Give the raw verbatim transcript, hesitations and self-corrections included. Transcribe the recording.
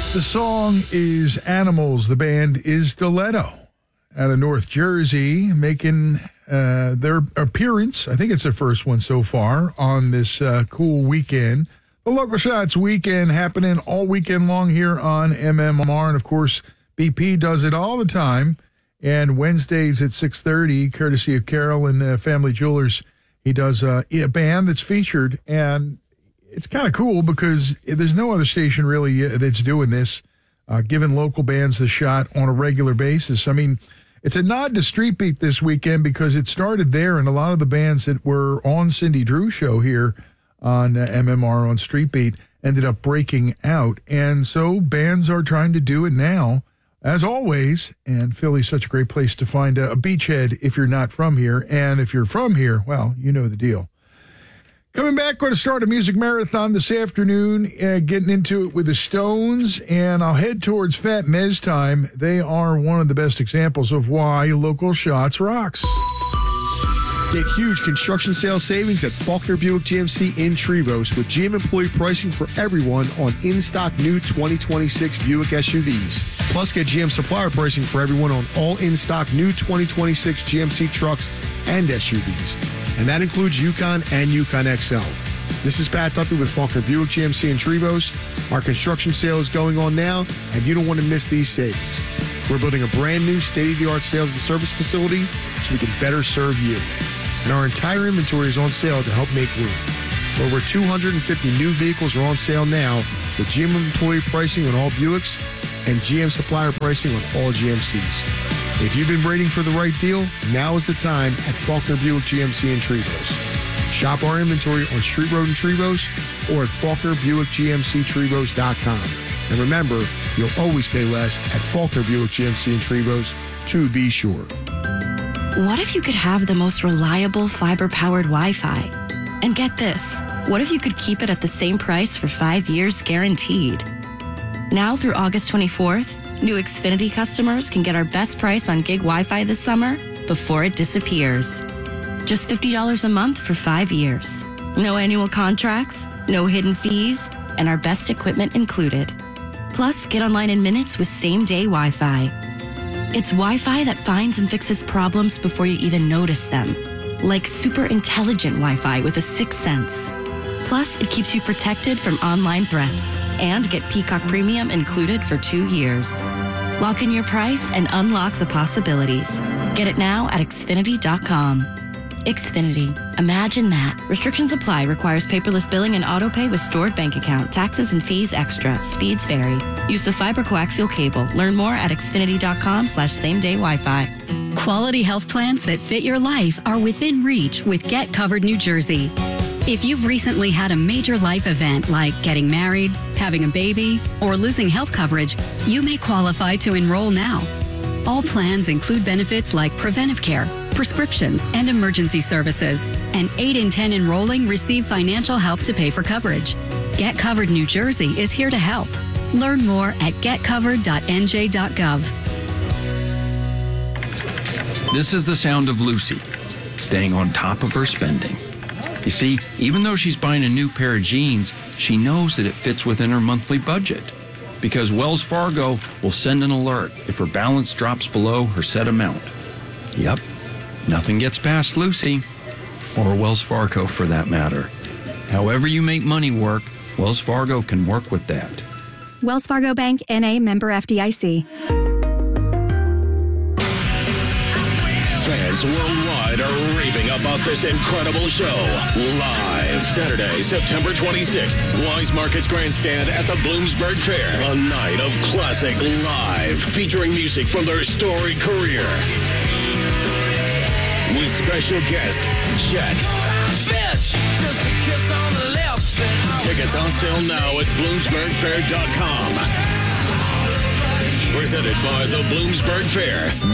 The song is Animals. The band is Stiletto out of North Jersey, making uh, their appearance. I think it's their first one so far on this uh, cool weekend. The Local Shots weekend happening all weekend long here on M M R. And, of course, B P does it all the time. And Wednesdays at six thirty, courtesy of Carol and uh, Family Jewelers, he does uh, a band that's featured. And it's kind of cool because there's no other station really that's doing this, uh, giving local bands the shot on a regular basis. I mean, it's a nod to Street Beat this weekend because it started there, and a lot of the bands that were on Cindy Drew's show here on uh, M M R on Street Beat ended up breaking out. And so bands are trying to do it now, as always, and Philly's such a great place to find a, a beachhead if you're not from here. And if you're from here, well, you know the deal. Coming back, going to start a music marathon this afternoon, uh, getting into it with the Stones, and I'll head towards Fat Mez time. They are one of the best examples of why Local Shots rocks. Get huge construction sales savings at Faulkner Buick G M C in Trevose with G M employee pricing for everyone on in-stock new twenty twenty-six Buick S U Vs. Plus, get G M supplier pricing for everyone on all in-stock new twenty twenty-six G M C trucks and S U Vs. And that includes Yukon and Yukon X L. This is Pat Duffy with Faulkner Buick G M C in Trevose. Our construction sale is going on now, and you don't want to miss these savings. We're building a brand new state-of-the-art sales and service facility so we can better serve you. And our entire inventory is on sale to help make room. Over two hundred fifty new vehicles are on sale now with G M employee pricing on all Buicks and G M supplier pricing on all G M Cs. If you've been waiting for the right deal, now is the time at Faulkner Buick G M C in Trevose. Shop our inventory on Street Road in Trevose or at Faulkner Buick G M C Trevose dot com. And remember, you'll always pay less at Faulkner Buick G M C in Trevose, to be sure. What if you could have the most reliable fiber-powered Wi-Fi? And get this, what if you could keep it at the same price for five years guaranteed? Now through August twenty-fourth, new Xfinity customers can get our best price on gig Wi-Fi this summer before it disappears. Just fifty dollars a month for five years. No annual contracts, no hidden fees, and our best equipment included. Plus, get online in minutes with same-day Wi-Fi. It's Wi-Fi that finds and fixes problems before you even notice them. Like super intelligent Wi-Fi with a sixth sense. Plus, it keeps you protected from online threats. And get Peacock Premium included for two years. Lock in your price and unlock the possibilities. Get it now at Xfinity dot com. Xfinity. Imagine that. Restrictions apply. Requires paperless billing and autopay with stored bank account. Taxes and fees extra. Speeds vary. Use of fiber coaxial cable. Learn more at Xfinity dot com slash same day Wi-Fi. Quality health plans that fit your life are within reach with Get Covered New Jersey. If you've recently had a major life event like getting married, having a baby, or losing health coverage, you may qualify to enroll now. All plans include benefits like preventive care, prescriptions, and emergency services, and eight in ten enrolling receive financial help to pay for coverage. Get Covered New Jersey is here to help. Learn more at get covered dot N J dot gov. This is the sound of Lucy, staying on top of her spending. You see, even though she's buying a new pair of jeans, she knows that it fits within her monthly budget. Because Wells Fargo will send an alert if her balance drops below her set amount. Yep, nothing gets past Lucy, or Wells Fargo for that matter. However you make money work, Wells Fargo can work with that. Wells Fargo Bank, N A member F D I C. Fans worldwide are raving about this incredible show. Live Saturday, September twenty-sixth, Wise Markets Grandstand at the Bloomsburg Fair. A night of classic live, featuring music from their storied career. With special guest, Jet. Tickets on sale now at bloomsburg fair dot com. Presented by the Bloomsburg Fair.